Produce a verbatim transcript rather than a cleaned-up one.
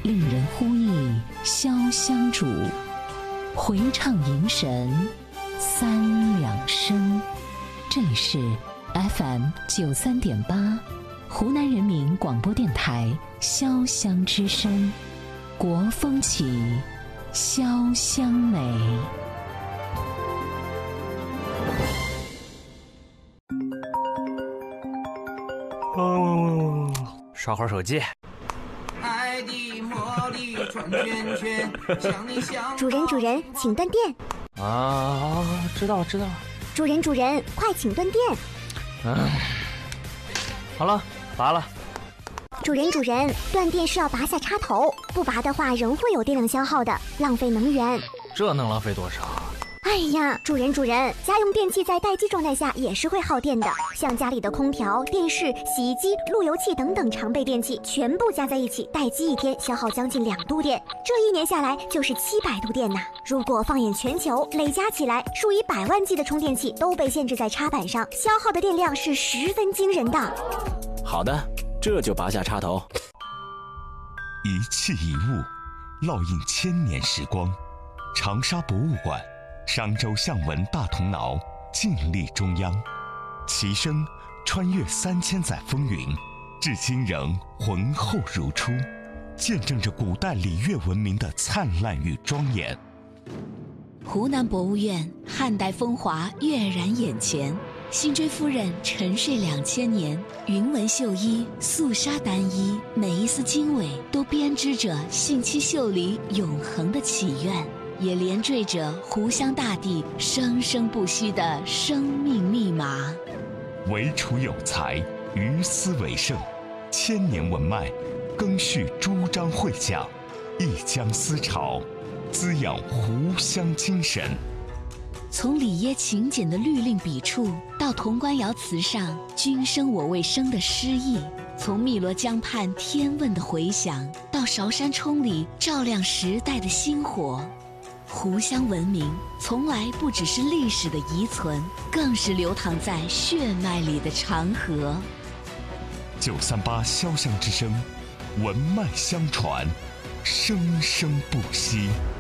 令人呼忆潇湘主，回唱迎神三两声。这里是 F M 九三点八，湖南人民广播电台潇湘之声，国风起，潇湘美。 嗯，刷会儿手机。 爱的魔力转圈圈，想你想。 主人，主人，请断电。 啊，知道知道。 主人，主人，快请断电。 嗯，好了，拔了。 主人，主人，断电是要拔下插头，不拔的话仍会有电量消耗的，浪费能源。 这能浪费多少？ 哎呀，主人主人，家用电器在待机状态下也是会耗电的，像家里的空调、电视、洗衣机、路由器等等常备电器，全部加在一起，待机一天消耗将近两度电，这一年下来就是七百度电呐。如果放眼全球，累加起来，数以百万计的充电器都被限制在插板上，消耗的电量是十分惊人的。 好的，这就拔下插头。 一器一物，烙印千年时光。长沙博物馆商周象纹大铜挠静立中央，其声穿越三千载风云，至今仍浑厚如初，见证着古代礼乐文明的灿烂与庄严。 湖南博物院汉代风华跃然眼前，辛追夫人沉睡两千年，云纹绣衣，素纱单衣，每一丝经纬都编织着信七秀里永恒的祈愿，也连缀着湖湘大地生生不息的生命密码。 惟楚有才，于斯为盛，千年文脉，更续诸章会讲，一江思潮，滋养湖湘精神。 从里耶勤俭的律令笔触，到潼关窑瓷上君生我未生的诗意，从汨罗江畔天问的回响，到韶山冲里照亮时代的星火，湖湘文明从来不只是历史的遗存，更是流淌在血脉里的长河。 九三八潇湘之声，文脉相传，生生不息。